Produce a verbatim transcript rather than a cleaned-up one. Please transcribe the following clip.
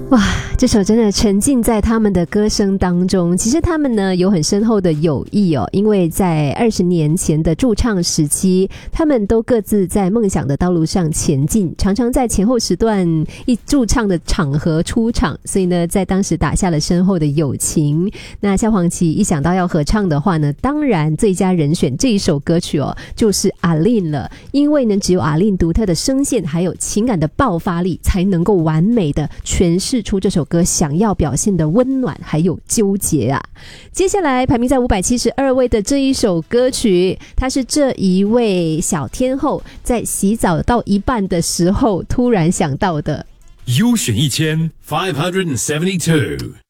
哇，这首真的沉浸在他们的歌声当中。其实他们呢有很深厚的友谊哦，因为在二十年前的驻唱时期，他们都各自在梦想的道路上前进，常常在前后时段一驻唱的场合出场，所以呢在当时打下了深厚的友情。那萧煌奇一想到要合唱的话呢，当然最佳人选这一首歌曲哦就是阿令了，因为呢只有阿令独特的声线还有情感的爆发力，才能够完美的诠释出这首歌想要表现的温暖还有纠结啊。接下来排名在五百七十二位的这一首歌曲，它是这一位小天后在洗澡到一半的时候突然想到的。 优选一千 five hundred seventy-two